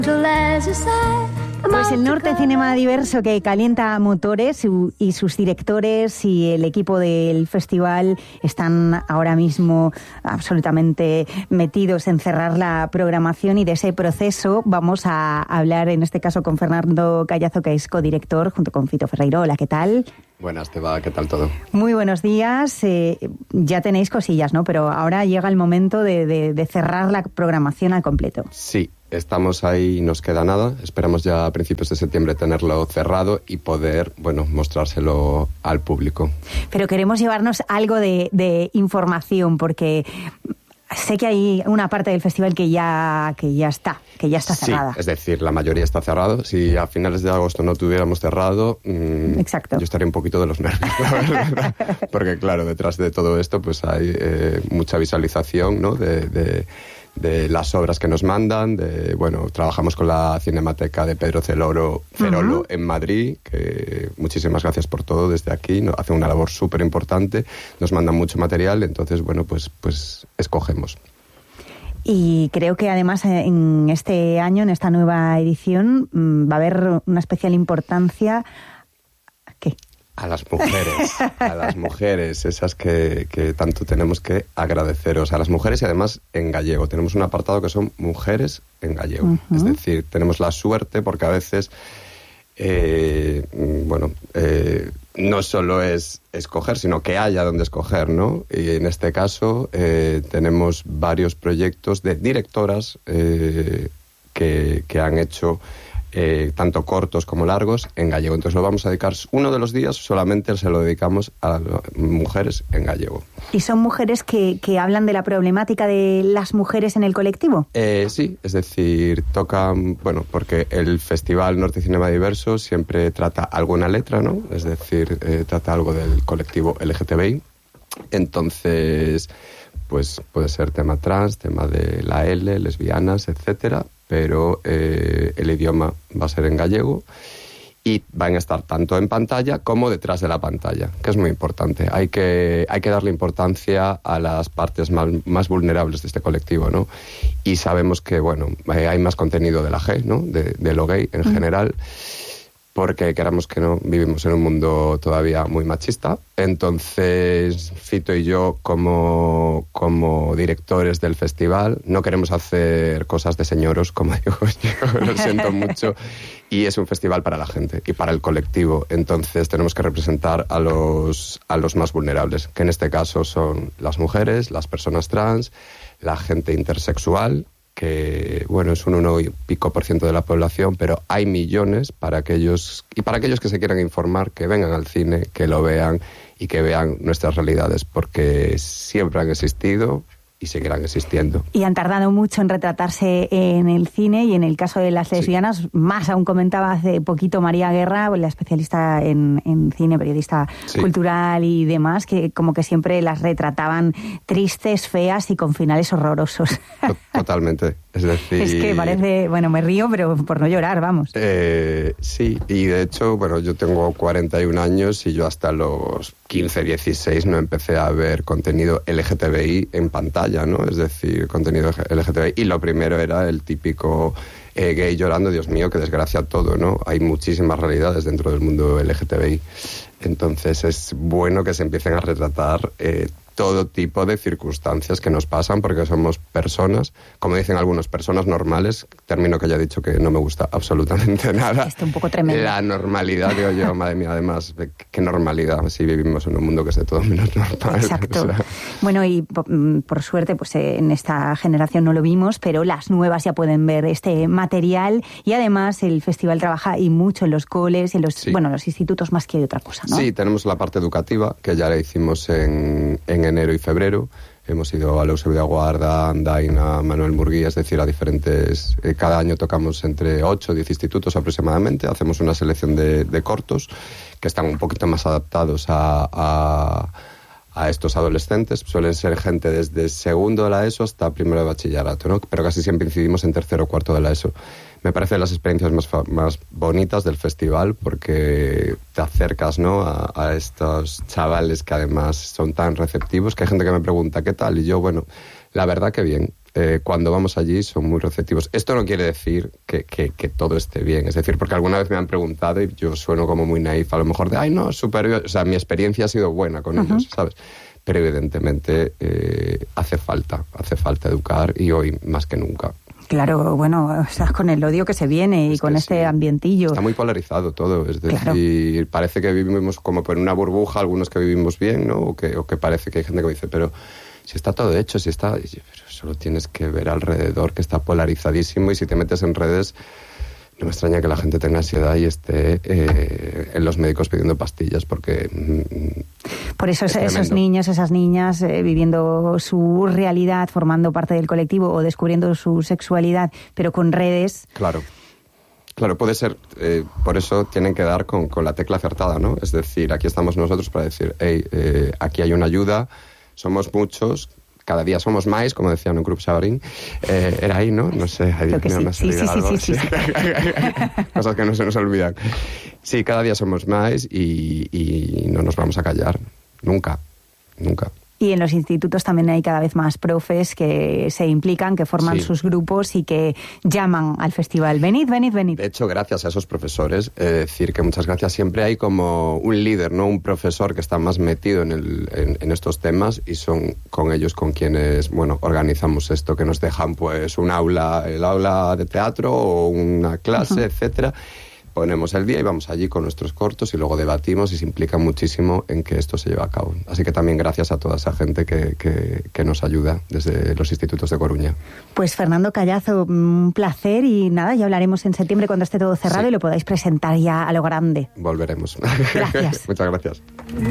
Pues el Norte Cinema Diverso, que calienta motores, y sus directores y el equipo del festival están ahora mismo absolutamente metidos en cerrar la programación, y de ese proceso vamos a hablar en este caso con Fernando Callazo, que es codirector, junto con Fito Ferreiro. Hola, ¿qué tal? Buenas, Teba, ¿qué tal todo? Muy buenos días. Ya tenéis cosillas, ¿no? Pero ahora llega el momento de cerrar la programación al completo. Sí. Estamos ahí, nos queda nada. Esperamos ya a principios de septiembre tenerlo cerrado y poder, mostrárselo al público. Pero queremos llevarnos algo de información, porque sé que hay una parte del festival que ya está cerrada. Sí, es decir, la mayoría está cerrado. Si a finales de agosto no tuviéramos cerrado, Exacto, yo estaría un poquito de los nervios, la verdad. Porque claro, detrás de todo esto pues hay mucha visualización, ¿no? de las obras que nos mandan, trabajamos con la Cinemateca de Pedro Cerolo en Madrid, que muchísimas gracias por todo desde aquí, hace una labor súper importante, nos mandan mucho material, entonces, pues escogemos. Y creo que además en este año, en esta nueva edición, va a haber una especial importancia. ¿Qué? A las mujeres, esas que tanto tenemos que agradeceros, a las mujeres, y además en gallego. Tenemos un apartado que son mujeres en gallego. Uh-huh. Es decir, tenemos la suerte porque a veces, no solo es escoger, sino que haya donde escoger, ¿no? Y en este caso tenemos varios proyectos de directoras que han hecho tanto cortos como largos en gallego. Entonces lo vamos a dedicar, uno de los días solamente se lo dedicamos a mujeres en gallego. ¿Y son mujeres que hablan de la problemática de las mujeres en el colectivo? Sí, es decir, tocan, porque el Festival Norte Cinema Diverso siempre trata alguna letra, ¿no? Es decir, trata algo del colectivo LGTBI. Entonces, pues puede ser tema trans, tema de la L, lesbianas, etcétera, pero el idioma va a ser en gallego y van a estar tanto en pantalla como detrás de la pantalla, que es muy importante. Hay que darle importancia a las partes más vulnerables de este colectivo, ¿no? Y sabemos que, hay más contenido de la G, ¿no? De lo gay en general, porque queramos que no, vivimos en un mundo todavía muy machista. Entonces, Fito y yo, como directores del festival, no queremos hacer cosas de señoros, como digo yo, lo siento mucho, y es un festival para la gente y para el colectivo. Entonces tenemos que representar a los más vulnerables, que en este caso son las mujeres, las personas trans, la gente intersexual, que es un 1% de la población, pero hay millones para aquellos que se quieran informar, que vengan al cine, que lo vean y que vean nuestras realidades, porque siempre han existido y seguirán existiendo. Y han tardado mucho en retratarse en el cine, y en el caso de las lesbianas, sí. Más aún. Comentaba hace poquito María Guerra, la especialista en cine, periodista cultural y demás, que como que siempre las retrataban tristes, feas y con finales horrorosos. Totalmente. Es decir, es que parece, me río, pero por no llorar, vamos. Sí, y de hecho, yo tengo 41 años y yo hasta los 15, 16 no empecé a ver contenido LGTBI en pantalla, ¿no? Es decir, contenido LGTBI. Y lo primero era el típico gay llorando, Dios mío, qué desgracia todo, ¿no? Hay muchísimas realidades dentro del mundo LGTBI. Entonces es bueno que se empiecen a retratar todo tipo de circunstancias que nos pasan, porque somos personas, como dicen algunos, personas normales, término que ya he dicho que no me gusta absolutamente nada. Está un poco tremendo. La normalidad, digo yo, madre mía, además, qué normalidad, si vivimos en un mundo que es de todo menos normal. Exacto. Y por suerte, pues en esta generación no lo vimos, pero las nuevas ya pueden ver este material, y además el festival trabaja y mucho en los coles, en los, los institutos más que de otra cosa, ¿no? Sí, tenemos la parte educativa, que ya la hicimos en enero y febrero. Hemos ido a la Eusebio de Aguarda, Andaina, Manuel Murguía, es decir, a diferentes... cada año tocamos entre 8 o 10 institutos aproximadamente. Hacemos una selección de cortos que están un poquito más adaptados a estos adolescentes. Suelen ser gente desde segundo de la ESO hasta primero de bachillerato, ¿no? Pero casi siempre incidimos en tercero o cuarto de la ESO. Me parecen las experiencias más bonitas del festival, porque te acercas, ¿no?, a estos chavales que además son tan receptivos, que hay gente que me pregunta ¿qué tal? Y yo, la verdad que bien. cuando vamos allí son muy receptivos. Esto no quiere decir que todo esté bien, es decir, porque alguna vez me han preguntado y yo sueno como muy naif, a lo mejor de, ay no, súper bien, o sea, mi experiencia ha sido buena con ellos, ¿sabes? Pero evidentemente hace falta educar, y hoy más que nunca. Claro, bueno, estás con el odio que se viene y con este ambientillo. Está muy polarizado todo, es decir, parece que vivimos como en una burbuja, algunos que vivimos bien, ¿no? O que parece que hay gente que dice, pero si está todo hecho, pero solo tienes que ver alrededor, que está polarizadísimo, y si te metes en redes, no me extraña que la gente tenga ansiedad y esté en los médicos pidiendo pastillas, porque... Por eso esos niños, esas niñas viviendo su realidad, formando parte del colectivo o descubriendo su sexualidad, pero con redes... Claro, puede ser, por eso tienen que dar con la tecla acertada, ¿no? Es decir, aquí estamos nosotros para decir, hey, aquí hay una ayuda, somos muchos, cada día somos más, como decía en un grupo Sabarín. Era ahí, ¿no? No sé, ay, Dios mío, me ha salido algo. Sí. Cosas que no se nos olvidan. Sí, cada día somos más y no nos vamos a callar. Nunca. Y en los institutos también hay cada vez más profes que se implican, que forman sus grupos y que llaman al festival. Venid. De hecho, gracias a esos profesores, decir que muchas gracias, siempre hay como un líder, ¿no? Un profesor que está más metido en estos temas, y son con ellos con quienes, bueno, organizamos esto, que nos dejan pues el aula de teatro o una clase, etcétera. Ponemos el día y vamos allí con nuestros cortos y luego debatimos, y se implica muchísimo en que esto se lleve a cabo. Así que también gracias a toda esa gente que nos ayuda desde los institutos de Coruña. Pues Fernando Callazo, un placer, y nada, ya hablaremos en septiembre cuando esté todo cerrado y lo podáis presentar ya a lo grande. Volveremos. Gracias. Muchas gracias.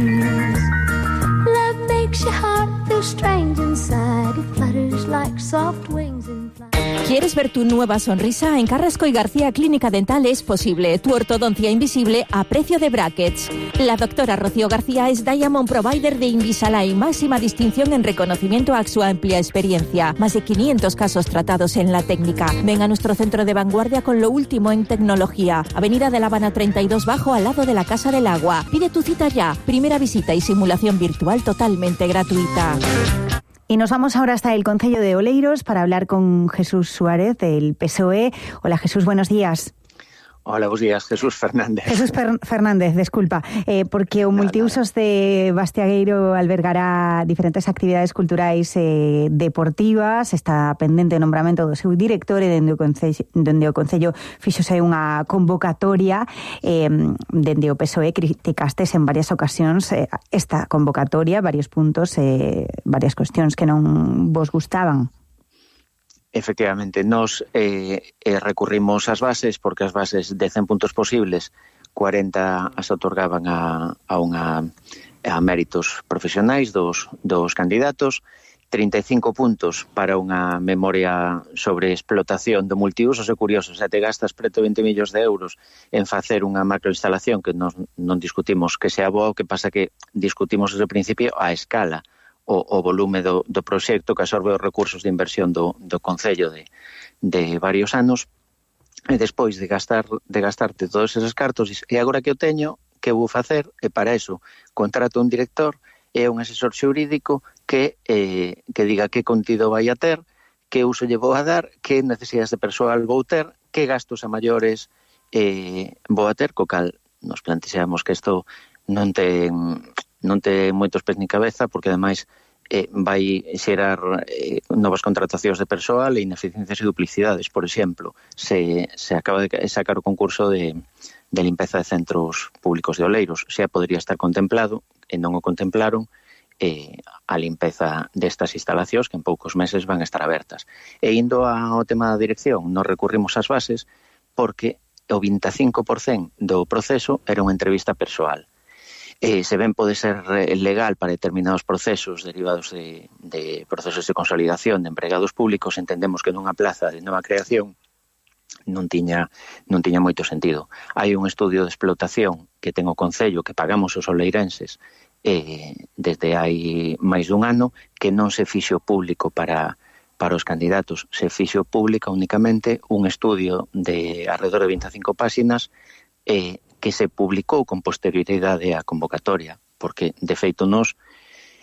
¿Quieres ver tu nueva sonrisa? En Carrasco y García Clínica Dental es posible. Tu ortodoncia invisible a precio de brackets. La doctora Rocío García es Diamond Provider de Invisalign, máxima distinción en reconocimiento a su amplia experiencia. Más de 500 casos tratados en la técnica. Ven a nuestro centro de vanguardia con lo último en tecnología. Avenida de La Habana 32 Bajo, al lado de la Casa del Agua. Pide tu cita ya. Primera visita y simulación virtual totalmente gratuita. Y nos vamos ahora hasta el Concello de Oleiros para hablar con Jesús Suárez del PSOE. Hola Jesús, buenos días. Hola, buenos días, Jesús Fernández. Jesús Fernández, desculpa, porque o Multiusos de Bastiagueiro albergará diferentes actividades culturais deportivas. Está pendente o nombramento do seu director, e dende o Concello fíxose unha convocatoria. Dende o PSOE criticastes en varias ocasións esta convocatoria, varios puntos, varias cuestións que non vos gustaban. Efectivamente, nos recurrimos ás bases, porque as bases de 100 puntos posibles, 40 as otorgaban a méritos profesionais dos candidatos, 35 puntos para unha memoria sobre explotación do multiusos. É curioso, se te gastas preto 20 millóns de euros en facer unha macroinstalación que non discutimos que sea boa, o que pasa que discutimos desde o principio a escala, o volume do proxecto que absorbe os recursos de inversión do Concello de varios anos, e despois de gastarte todos esos cartos, e agora que o teño, que vou facer? E para eso contrato un director e un asesor xurídico que diga que contido vai a ter, que uso lle vou a dar, que necesidades de persoal vou ter, que gastos a maiores vou a ter, co cal nos plantexamos que isto non ten moitos pés ni cabeza, porque ademais vai xerar novas contratacións de persoal e ineficiencias e duplicidades. Por exemplo, se acaba de sacar o concurso de limpeza de centros públicos de Oleiros. Xa podería estar contemplado, e non o contemplaron, a limpeza destas instalacións que en poucos meses van a estar abertas. E indo ao tema da dirección, nos recurrimos ás bases porque o 25% do proceso era unha entrevista persoal. Se ben pode ser legal para determinados procesos derivados de procesos de consolidación de empregados públicos, entendemos que nunha plaza de nova creación non tiña moito sentido. Hai un estudio de explotación que ten o Concello, que pagamos os oleirenses desde hai máis dun ano, que non se fixo público para os candidatos, se fixo pública únicamente un estudio de alrededor de 25 páxinas que se publicou con posterioridade á convocatoria, porque, de feito, nos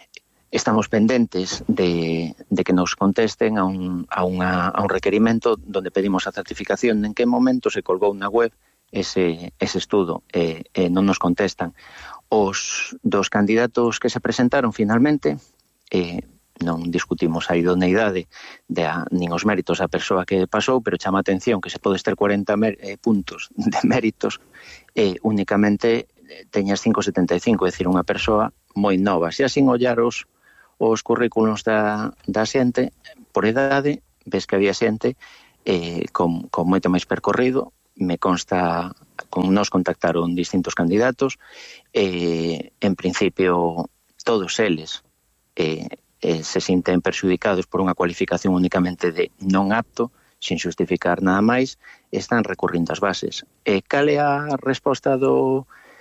Estamos pendentes de que nos contesten a un requerimento donde pedimos a certificación en que momento se colgou na web ese estudo, non nos contestan. Os dos candidatos que se presentaron finalmente, non discutimos a idoneidade nin os méritos da persoa que pasou, pero chama a atención que se podes ter 40 puntos de méritos, únicamente teñas 5,75, é dicir, unha persoa moi nova. Se así ollar os currículos da xente, por edade, ves que había xente con moito máis percorrido. Me consta, nos contactaron distintos candidatos, en principio todos eles se sinten perxudicados por unha cualificación únicamente de non apto, sin justificar nada máis, están recurrindo ás bases. Cal é a resposta do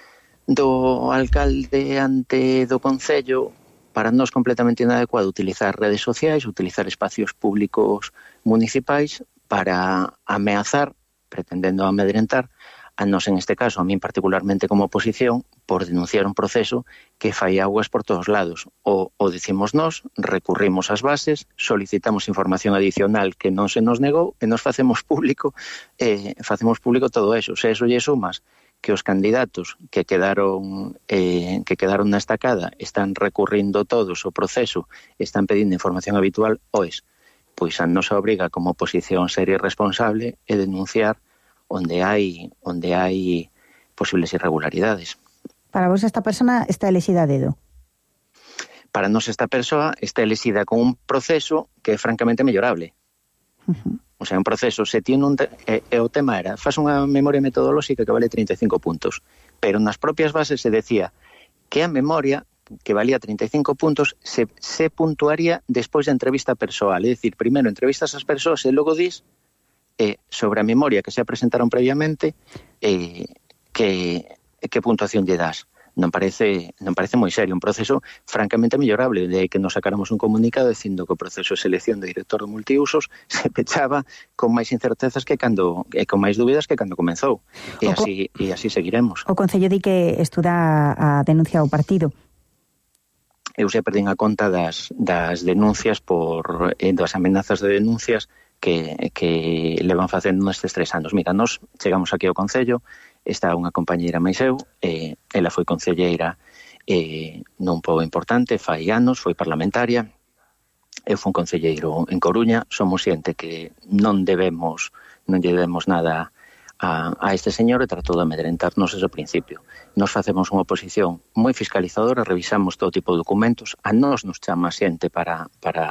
alcalde ante do Concello? Para nós completamente inadecuado utilizar redes sociais, utilizar espacios públicos municipais para ameazar, pretendendo amedrentar, a nós en este caso, a min particularmente como oposición, por denunciar un proceso que fai aguas por todos lados. O decimos nós, recurrimos ás bases, solicitamos información adicional que non se nos negou, e nos facemos público todo eso. Se eso lle sumas que os candidatos que quedaron na estacada están recurrindo todos o proceso, están pedindo información habitual, pois a nosa obriga como oposición seria e responsable é denunciar onde hai posibles irregularidades. Para vos esta persona está elexida a dedo? Para nós esta persoa está elexida con un proceso que é francamente mellorable. O sea, un proceso, se tiene o tema era, faz unha memoria metodolóxica que vale 35 puntos, pero nas propias bases se decía que a memoria que valía 35 puntos se puntuaría despois da entrevista persoal, é dicir, primeiro entrevistas as persoas e logo dis sobre a memoria que se presentaron previamente que puntuación lle das. Non parece moi serio, un proceso francamente mellorable, de aí que nos sacáramos un comunicado dicindo que o proceso de selección de director de multiusos se pechaba con máis incertezas con máis dúbidas que cando comenzou, e así seguiremos. O Concello di que estuda a denuncia ao partido. Eu xa perdín a conta das denuncias das amenazas de denuncias que levan facendo nestes 3 anos. Mira, nos chegamos aquí ao Concello, está unha compañeira máis eu, ela foi concelleira nun pobo importante, fai anos, foi parlamentaria, eu fui un concelleiro en Coruña, somos xente que non lle debemos nada a este señor e tratou de amedrentarnos desde o principio. Nos facemos unha oposición moi fiscalizadora, revisamos todo tipo de documentos, a nos chama xente para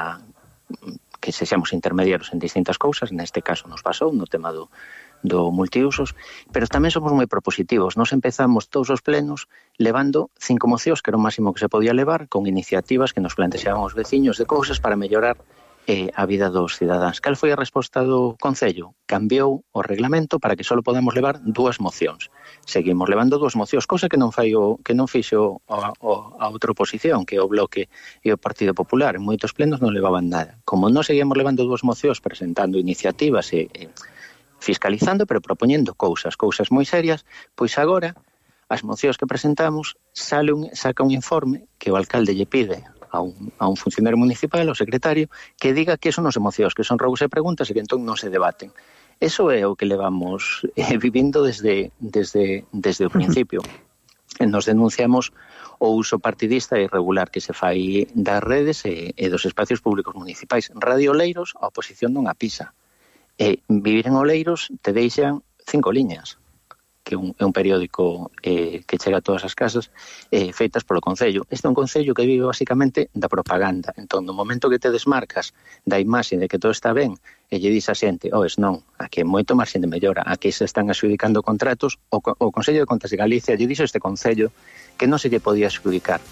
que sexamos intermediarios en distintas cousas, neste caso nos pasou no tema do multiusos, pero tamén somos moi propositivos. Nos empezamos todos os plenos levando 5 mocións, que era o máximo que se podía levar, con iniciativas que nos plantexaban os veciños de cousas para mellorar a vida dos cidadáns. Cal foi a resposta do Concello? Cambiou o reglamento para que só podamos levar 2 mocións. Seguimos levando 2 mocións, cousa que non fixo a outra oposición, que é o Bloque e o Partido Popular. En moitos plenos non levaban nada. Como non seguíamos levando 2 mocións presentando iniciativas e fiscalizando, pero propoñendo cousas moi serias, pois agora as mocións que presentamos saca un informe que o alcalde lle pide a un funcionario municipal, ao secretario, que diga que son os mocións, que son rogos e preguntas e que entón non se debaten. Eso é o que levamos vivindo desde o principio. Nos denunciamos o uso partidista e irregular que se fai das redes e dos espacios públicos municipais. Radio Oleiros, a oposición non a pisa. Vivir en Oleiros te deixan 5 liñas, que é un periódico que chega a todas as casas, feitas polo Concello. Este é un Concello que vive basicamente da propaganda. Entón, no momento que te desmarcas da imaxe de que todo está ben, e lle dis a xente, non, aquí é moito marxen de mellora, aquí se están adxudicando contratos, o Consello de Contas de Galicia lle dixo este Concello que non se lle podía adxudicar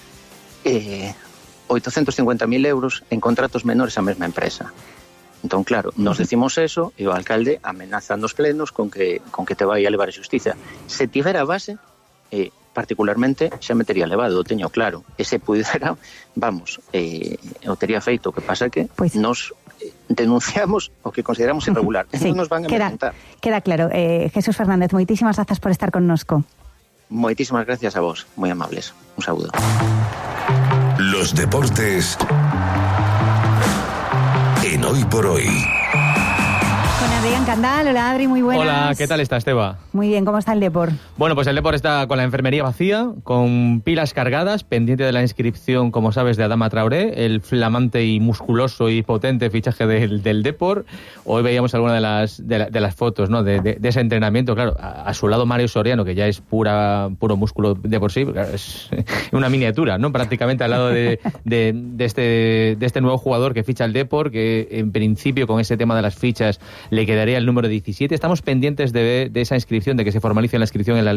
850.000 euros en contratos menores á mesma empresa. Entón, claro, nos decimos eso e o alcalde amenaza nos plenos con que te vai a levar a xustiza. Se tivera base, particularmente, xa me tería levado, o teño claro. E se pudera, o tería feito. O que pasa que nos denunciamos o que consideramos irregular. Sí, nos van a preguntar. Queda claro. Jesús Fernández, moitísimas grazas por estar connosco. Moitísimas gracias a vos, moi amables. Un saúdo. Los deportes en Hoy por Hoy. Con Adrián Candal. Hola, Adri, muy buenas. Hola, ¿qué tal estás, Teba? Muy bien, ¿cómo está el Depor? Bueno, pues el Depor está con la enfermería vacía, con pilas cargadas, pendiente de la inscripción, como sabes, de Adama Traoré, el flamante y musculoso y potente fichaje del Depor. Hoy veíamos alguna de las fotos, ¿no?, de ese entrenamiento. Claro, a su lado Mario Soriano, que ya es puro músculo de por sí, claro, es una miniatura, ¿no?, prácticamente al lado de este nuevo jugador que ficha el Depor, que en principio con ese tema de las fichas le quedaría el número 17. Estamos pendientes de esa inscripción, de que se formalice la inscripción en la